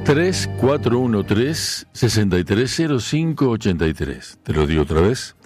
3413-630583. Te lo digo otra vez.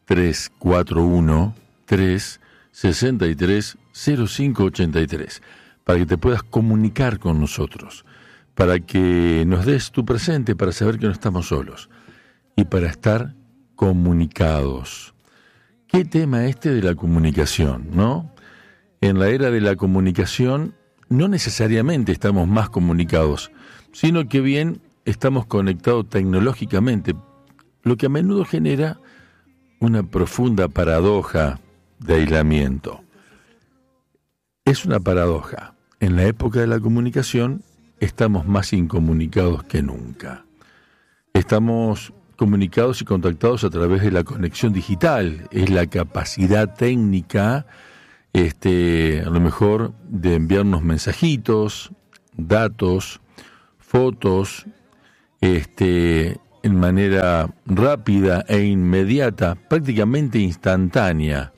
3413-630583. Para que te puedas comunicar con nosotros. Para que nos des tu presente, para saber que no estamos solos. Y para estar comunicados. ¿Qué tema este de la comunicación, no? En la era de la comunicación, no necesariamente estamos más comunicados, sino que bien estamos conectados tecnológicamente, lo que a menudo genera una profunda paradoja de aislamiento. Es una paradoja. En la época de la comunicación estamos más incomunicados que nunca. Estamos comunicados y contactados a través de la conexión digital. Es la capacidad técnica, a lo mejor, de enviarnos mensajitos, datos, fotos, en manera rápida e inmediata, prácticamente instantánea,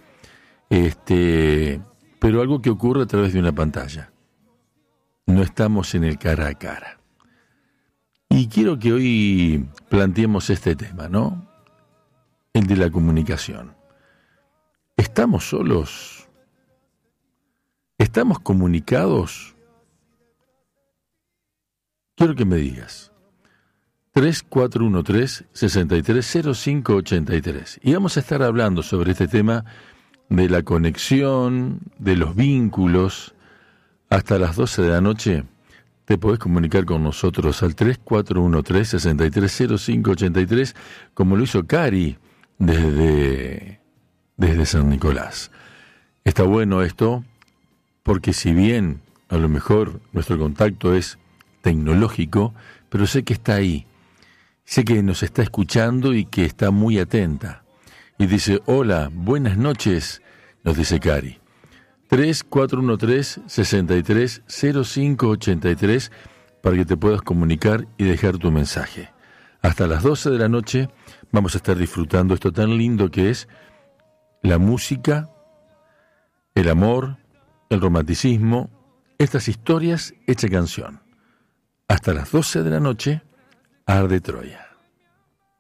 pero algo que ocurre a través de una pantalla. No estamos en el cara a cara. Y quiero que hoy planteemos este tema, ¿no? El de la comunicación. ¿Estamos solos? ¿Estamos comunicados? Quiero que me digas. 3413-630583. Y vamos a estar hablando sobre este tema de la conexión, de los vínculos. Hasta las 12 de la noche te podés comunicar con nosotros al 3413-630583, como lo hizo Cari desde San Nicolás. Está bueno esto, porque si bien a lo mejor nuestro contacto es tecnológico, pero sé que está ahí, sé que nos está escuchando y que está muy atenta. Y dice, hola, buenas noches, nos dice Cari. 3413-630583 para que te puedas comunicar y dejar tu mensaje. Hasta las 12 de la noche vamos a estar disfrutando esto tan lindo que es la música, el amor, el romanticismo, estas historias hechas canción. Hasta las 12 de la noche, Arde Troya.